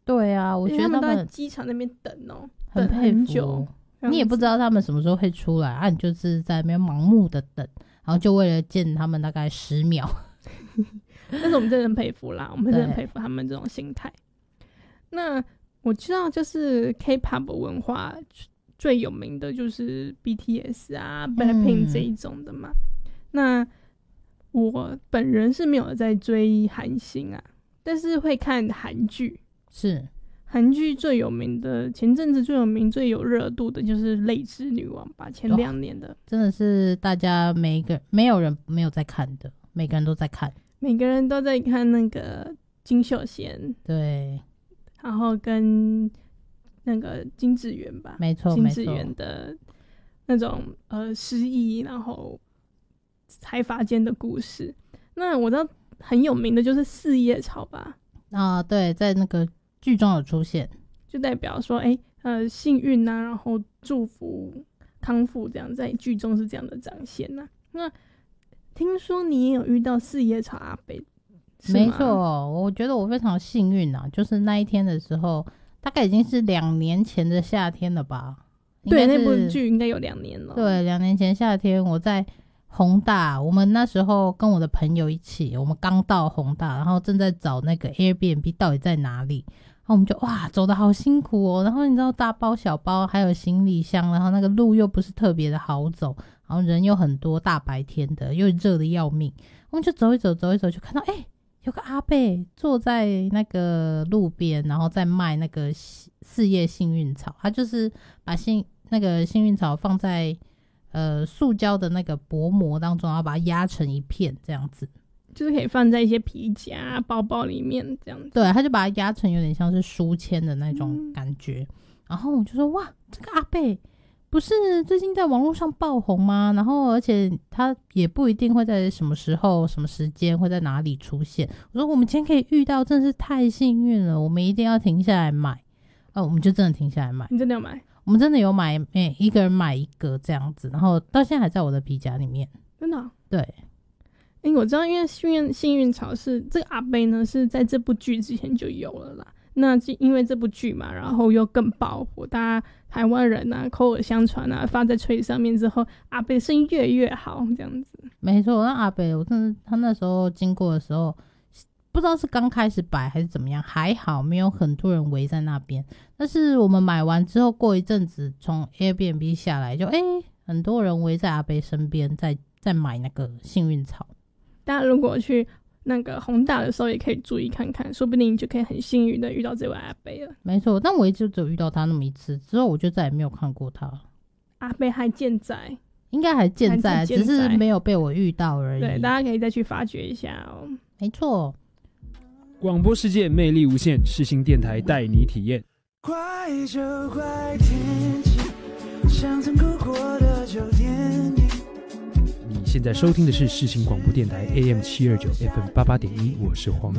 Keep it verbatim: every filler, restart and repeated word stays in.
对啊，我觉得他们他们都在机场那边等哦， 很佩服， 等很久， 你也不知道他们什么时候会出来啊，你就是在那边盲目的等，然后就为了见他们大概十秒。 但是我们真的很佩服啦，我们真的很佩服他们这种心态。那我知道就是 K-pop 文化最有名的就是 B T S 啊、 嗯、 Blackpink 这一种的嘛。那我本人是没有在追韩星啊，但是会看韩剧。 是韩剧最有名的，前阵子最有名最有热度的就是《泪之女王》吧，前两年的、哦、 真的是大家每一个没有人没有在看的，每个人都在看， 每个人都在看那个金秀贤， 对， 然后跟那个金智媛吧， 没错， 金智媛的那种呃失忆，然后财阀间的故事。那我知道很有名的就是四叶草吧， 啊，对，在那个剧中有出现， 就代表说，哎，呃，幸运啊，然后祝福康复，这样在剧中是这样的展现呐、啊。那听说你也有遇到四叶草阿伯， 没错，我觉得我非常幸运啊，就是那一天的时候，大概已经是两年前的夏天了吧？ 对，那部剧应该有两年了。 对，两年前夏天我在弘大，我们那时候跟我的朋友一起，我们刚到弘大，然后正在找那个 Airbnb 到底在哪里。然后我们就哇走得好辛苦哦，然后你知道大包小包还有行李箱，然后那个路又不是特别的好走，然后人又很多，大白天的又热的要命，我们就走一走走一走，就看到哎、欸、有个阿伯坐在那个路边，然后在卖那个四叶幸运草，他就是把幸那个幸运草放在呃塑胶的那个薄膜当中，然后把它压成一片这样子， 就是可以放在一些皮夹包包里面这样子。 对，他就把它压成有点像是书签的那种感觉、嗯、然后我就说哇，这个阿伯不是最近在网络上爆红吗？然后而且他也不一定会在什么时候什么时间会在哪里出现，我说我们今天可以遇到真的是太幸运了，我们一定要停下来买、啊、我们就真的停下来买。 你真的有买？ 我们真的有买、欸、一个人买一个这样子，然后到现在还在我的皮夹里面。 真的、哦？ 对。 因为我知道，因为幸运幸运草是这个阿伯呢是在这部剧之前就有了啦。那因为这部剧嘛，然后又更爆火，大家台湾人啊口耳相传啊，发在推上面之后，阿伯生意越来越好，这样子。 没错，那阿伯我真的他那时候经过的时候，不知道是刚开始摆还是怎么样，还好没有很多人围在那边。但是我们买完之后，过一阵子从 Airbnb 下来就，就、欸、哎很多人围在阿伯身边，在在买那个幸运草。 大家如果去那个弘大的时候也可以注意看看，说不定你就可以很幸运的遇到这位阿伯了。 没错，但我一直只有遇到他那么一次，之后我就再也没有看过他。 阿伯还健在， 应该还健在，还健在，只是没有被我遇到而已。 对，大家可以再去发掘一下哦。 没错， 广播世界魅力无限，世新电台带你体验。 怪就怪天气，像曾哭过的酒店里。 你现在收听的是世新广播电台 A M 七二九 F M 八八点一，我是黄